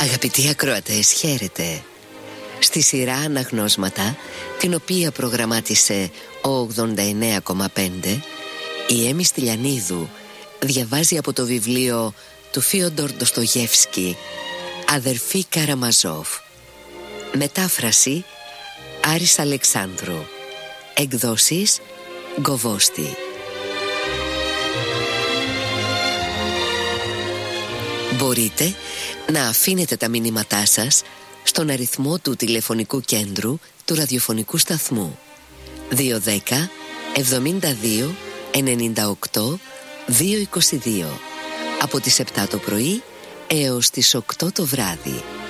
Αγαπητοί ακροατές, χαίρετε. Στη σειρά Αναγνώσματα, την οποία προγραμμάτισε ο 89,5, η Έμι Στυλιανίδου διαβάζει από το βιβλίο του Φίοντορ Ντοστογεύσκη «Αδερφή Καραμαζόφ». Μετάφραση Άρης Αλεξάνδρου. Εκδόσεις Γκοβόστη. Μπορείτε να αφήνετε τα μηνύματά σας στον αριθμό του τηλεφωνικού κέντρου του ραδιοφωνικού σταθμού 210 72 98 222 από τις 7 το πρωί έως τις 8 το βράδυ.